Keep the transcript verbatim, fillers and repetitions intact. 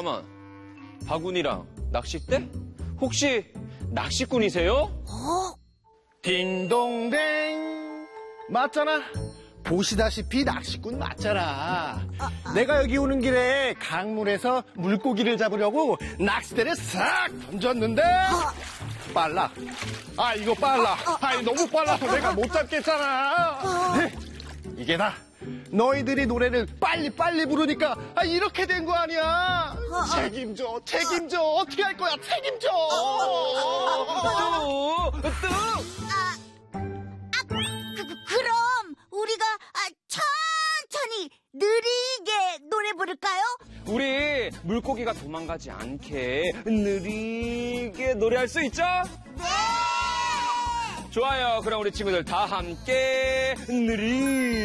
가만. 바구니랑 낚싯대? 혹시 낚시꾼이세요? 어? 딩동댕. 맞잖아. 보시다시피 낚시꾼 맞잖아. 내가 여기 오는 길에 강물에서 물고기를 잡으려고 낚싯대를 싹 던졌는데 빨라. 아 이거 빨라. 아이 너무 빨라서 내가 못 잡겠잖아. 네, 이게 다 너희들이 노래를 빨리빨리 부르니까 아, 이렇게 된 거 아니야. 책임져 책임져. 어떻게 할 거야. 책임져. 또, 또. 아, 아, 그, 그럼 우리가 아, 천천히 느리게 노래 부를까요? 우리 물고기가 도망가지 않게 느리게 노래할 수 있죠? 네! 좋아요. 그럼 우리 친구들 다 함께 느리